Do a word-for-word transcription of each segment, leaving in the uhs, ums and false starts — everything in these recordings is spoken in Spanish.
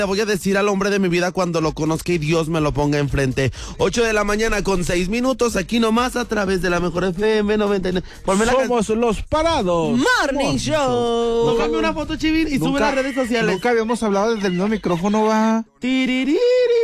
Le voy a decir al hombre de mi vida cuando lo conozca y Dios me lo ponga enfrente. ocho de la mañana con seis minutos, aquí nomás a través de la mejor F M noventa y nueve. Ponme la Somos can... los parados. Morning Show. Tómame una foto, Chivin, y nunca, sube a las redes sociales. Nunca habíamos hablado desde el mismo micrófono, va. Se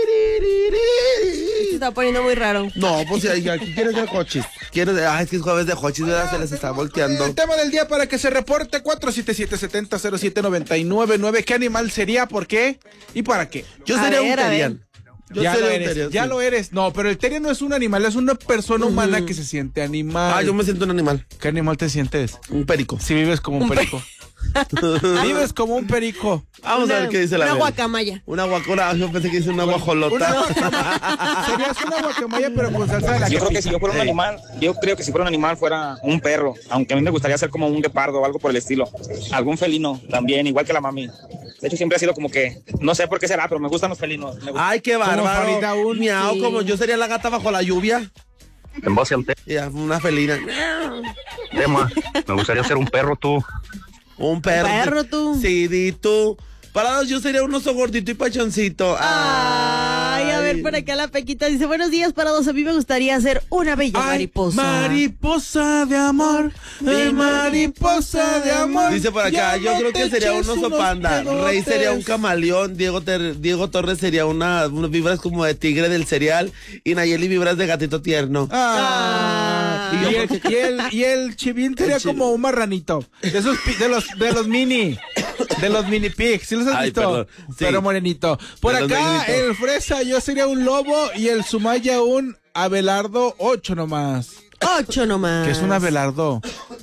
está poniendo muy raro. No, pues aquí, aquí quieres ver coches. Quieres, ah, es que es jueves de coches, ¿verdad? Se les está volteando. El tema del día para que se reporte cuatro siete siete, siete cero, cero siete, nueve nueve nueve. ¿Qué animal sería? ¿Por qué? ¿Y para qué? Yo a sería ver, un terian. Yo ya sería lo un eres, terian, ya sí. lo eres. No, pero el terian no es un animal, es una persona uh-huh. humana que se siente animal. Ah, yo me siento un animal. ¿Qué animal te sientes? Un perico. Si vives como un, un perico. Pe- vives como un perico. Vamos una, a ver qué dice la Una vera. guacamaya. Una guacamaya. Yo pensé que dice una guajolota. Una, serías una guacamaya, pero con salsa de la Yo creo que si yo fuera un animal, yo creo que si fuera un animal fuera un perro, aunque a mí me gustaría ser como un guepardo o algo por el estilo. Algún felino también, igual que la mami. De hecho, siempre ha sido como que, no sé por qué será, pero me gustan los felinos. Ay, qué bárbaro. Un miau, sí. como yo sería la gata bajo la lluvia. En base al tema, yeah, una felina. tema, me gustaría ser un perro tú. Un perro. Un perro tú. Sí, di tú. Parados, yo sería un oso gordito y pachoncito. Ay, Ay, a ver, por acá la Pequita dice, buenos días, Parados, a mí me gustaría ser una bella Ay, mariposa. Mariposa de amor, de mariposa de amor. Dice por acá, yo creo que sería un oso panda, Rey sería un camaleón, Diego ter, Diego Torres sería una, unas vibras como de tigre del cereal y Nayeli vibras de gatito tierno. Ah, y, el, y, el, y el Chivín sería el como un marranito, de esos de los de los mini, de los mini pigs, ¿sí los has Ay, visto? perdón, sí. Pero morenito. Por Perdón, acá morenito. el Fresa yo sería un lobo y el Sumaya un Abelardo ocho nomás. Ocho nomás. ¿Qué es un Abelardo?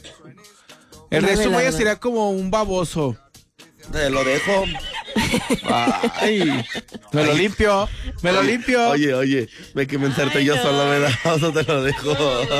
El Un de Sumaya Abelardo. sería como un baboso. Te lo dejo. Ay, me lo limpio, me lo limpio. Oye, oye, me que me inserté yo no. solo, ¿verdad? Eso te lo dejo.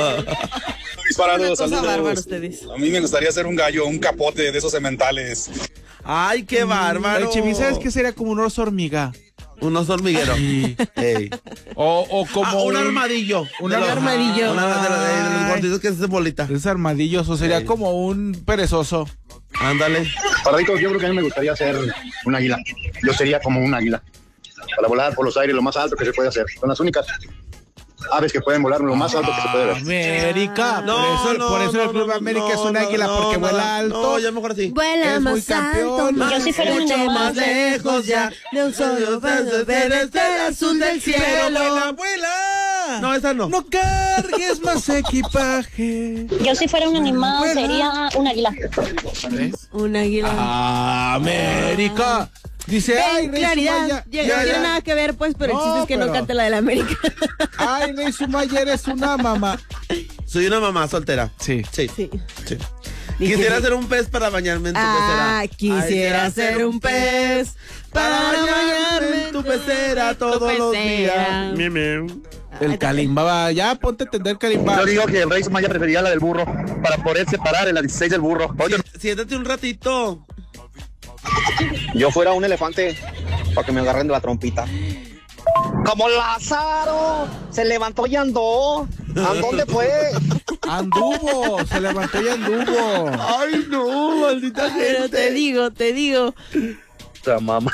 Parados, Una cosa bárbara saludos. ustedes. A mí me gustaría ser un gallo, un capote de esos sementales. Ay, qué bárbaro. El Chivín, ¿sabes qué sería como un oso hormiga? Un oso hormiguero. Sí. Ey. O, o como Ah, un armadillo. Un De los- armadillo. Una de los, de los Ay. gorditos que es bolita. Es armadillos, o sería Sí. como un perezoso. Ándale. Paraditos, yo creo que a mí me gustaría ser un águila. Yo sería como un águila. Para volar por los aires lo más alto que se puede hacer. Son las únicas aves que pueden volar lo más alto que se puede ver. América. No, por eso, no, por eso no, el Club no, América es no, un no, águila, no, porque no, vuela alto. No, ya mejor así. Vuela Es muy más campeón. alto, más Yo sí fuera un mucho animal, más lejos ya, de un solo paso, ver el azul del Pero vuela, cielo. vuela. No, esa no. No cargues más equipaje. Yo si fuera un animal Vuela. sería un águila. ¿Ves? Un águila. América. Dice, ay, Ven, Rey claridad, Sumaya. ya, Ya, no tiene ya. nada que ver, pues, pero el No, chiste es que no pero- canta la de la América. Ay, Rey Sumaya, eres una mamá. Soy una mamá soltera. Sí. Sí. Sí. sí. Dije, Quisiera sí. ser un pez para bañarme en tu Ah, pecera. quisiera ser un pez para bañarme en tu pecera todos los pecera. días. Mi, mi. El Kalimba, va, ya ponte a entender Kalimba. Yo digo que el Rey Sumaya preferiría la del burro para poder separar en la dieciséis del burro. Oye, Siéntate un ratito. Yo fuera un elefante para que me agarren de la trompita. Como Lázaro, se levantó y andó. ¿A dónde fue? Anduvo, se levantó y anduvo. Ay, no, maldita Pero te gente. digo, te digo. esa mamá.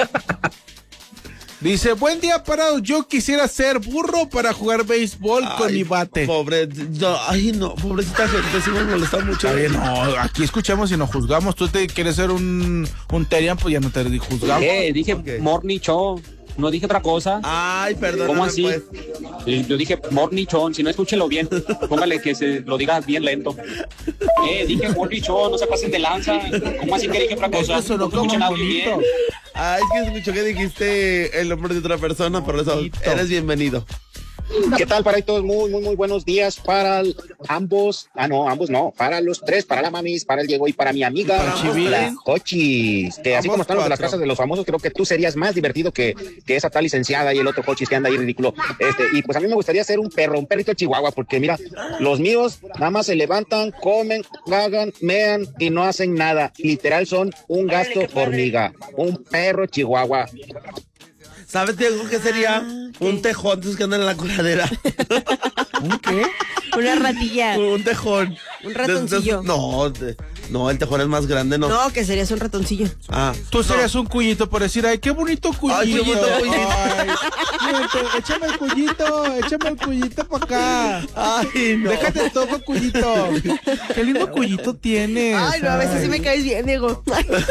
Dice, buen día, Parados. Yo quisiera ser burro para jugar béisbol con Ay, mi bate. Pobre, no, ay, no, pobrecita gente, sí me molesta mucho. Está bien, no, aquí escuchamos y nos juzgamos. Tú te quieres ser un, un terian, pues ya no te juzgamos. ¿Qué? Dije Ok. morning show, no dije otra cosa. Ay, perdón. ¿Cómo así? Pues. Eh, Yo dije morning show, si no escúchelo bien, póngale que se lo diga bien lento. Eh, dije morning show, no se pasen de lanza. ¿Cómo así que dije otra Es cosa? que sonó No como escuché nada bonito. bien. Ay, es que escuchó que dijiste el nombre de otra persona, por eso Bonito. eres bienvenido. ¿Qué tal, Paraditos? Muy, muy, muy buenos días para el- ambos. Ah, no, ambos no. Para los tres, para la mamis, para el Diego y para mi amiga, Para Chivín. la Jochis. Que así Ambos como están los de las cuatro. casas de los famosos, creo que tú serías más divertido que, que esa tal licenciada y el otro Jochis que anda ahí ridículo. Este, y pues a mí me gustaría ser un perro, un perrito de Chihuahua, porque mira, los míos nada más se levantan, comen, cagan, mean y no hacen nada. Literal son un gasto hormiga, un perro Chihuahua. ¿Sabes, Diego, qué sería? Un tejón de esos que andan en la coladera. ¿Un qué? Una ratilla. Un tejón. Un ratoncillo. De- de- no, de- no, el tejón es más grande, ¿no? No, que serías un ratoncillo. Ah, Tú no. serías un cuyito por decir, ay, qué bonito cuyito. Ay, cuyito, cuyito. Ay, fíjate, échame el cuyito, échame el cuyito para acá. Ay, no. Déjate todo, cuyito. Qué lindo cuyito tienes. Ay, no, a veces sí me caes bien, Diego.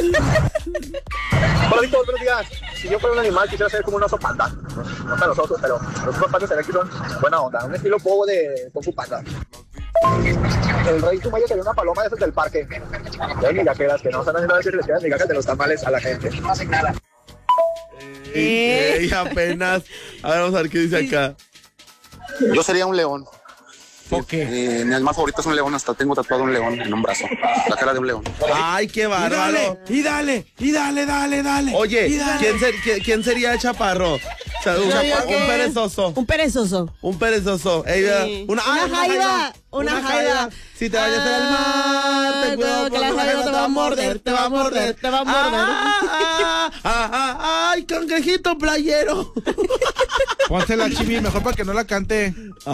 Hola, Víctor, buenos días. Si yo fuera un animal, quisiera ser como un oso panda. No para los osos, pero los osos pandas se ven que son buena onda. Un estilo pogo de Kung Fu Panda. El rey Sumayo sería una paloma de esas del parque. Ya ni migajeras que no están haciendo a veces les quedan migajas de los tamales a la gente. No hacen nada. Ey, ey, apenas. A ver, vamos a ver qué dice acá. Yo sería un león. ¿Por qué? Eh, mi animal favorito es un león, hasta tengo tatuado un león en un brazo. La cara de un león. Ay, qué Y dale, bárbaro. y dale, y dale, dale, dale. Oye, y dale. ¿quién, ser- quién- quién sería el chaparro? O sea, un, Yo digo chapa- que- un perezoso. Un perezoso. Un perezoso. Ella, Sí. una, Una ay, jaiba, una jaiba. Si te vayas al mar, ten cuidado que porque la jaiba te va a morder, te va a morder, te va a morder. Ah, ah, ah, ah, ay, cangrejito playero. Pónsela, Chibi, mejor para que no la cante.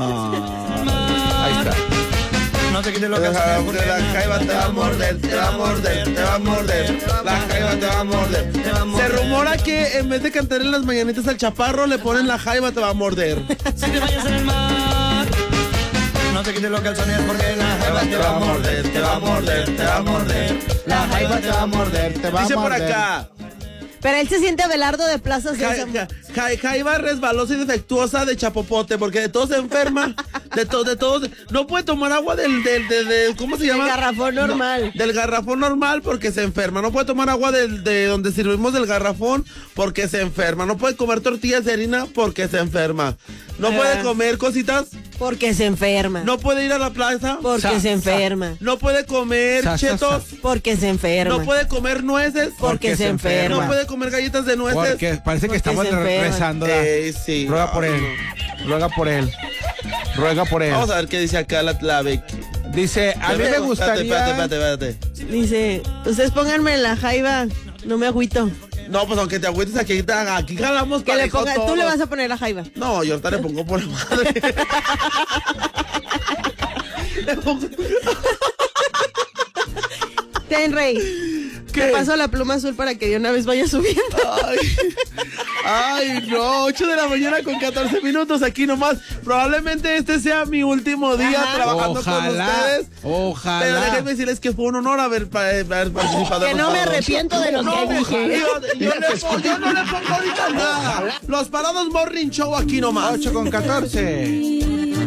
Ahí está. No te quites lo que Deja, porque la jaiba te va a morder, te va a morder, te va a morder. La jaiba te va a morder. Se rumora que en vez de cantar en las mañanitas al chaparro, le ponen la jaiba te va a morder. Si te vayas en el mar, no te quites los calzones porque la jaiba te va a morder, te va a morder, te va a morder. La jaiba te va a morder, te va a Dice por morder. acá. Pero él se siente Abelardo de Plaza Ja- Sésamo. ja- ja- Jaiba resbalosa y defectuosa de chapopote, porque de todo se enferma, de todo, de todo, no puede tomar agua del, del, del, del- ¿cómo se llama? Del garrafón normal. No, del garrafón normal porque se enferma, no puede tomar agua del, de donde servimos del garrafón porque se enferma, no puede comer tortillas de harina porque se enferma, no Ah. puede comer cositas, Porque se enferma. no puede ir a la plaza, Porque Sa- se enferma. no puede comer Sa- sa- chetos, Porque se enferma. no puede comer nueces, Porque se enferma. no puede comer galletas de nueces. Porque parece que Porque estamos se enferma. rezando. Eh, sí. Ruega por él. Ruega por él. Ruega por él. Vamos a ver qué dice acá la, la Becky. Dice, a mí me Espérate, gustaría... Espérate, espérate, espérate. Dice, ustedes pónganme en la jaiba, no me agüito. No, pues aunque te agüites aquí, te- aquí jalamos Que le parejo ponga, tú todos. le vas a poner la jaiba. No, yo ahorita le pongo por la madre. Le pongo- Ten, Rey. ¿Qué? Te paso la pluma azul para que de una vez vaya subiendo. Ay, ay, no, ocho de la mañana con catorce minutos aquí nomás. Probablemente este sea mi último día Ajá. trabajando Ojalá, con ustedes. ojalá. Pero déjenme decirles que fue un honor haber, pa- haber participado. Que con no me todos. arrepiento de lo No, que me- dije. Yo, yo le pongo- yo no le pongo ahorita nada. Los parados Morning Show aquí nomás. ocho con catorce.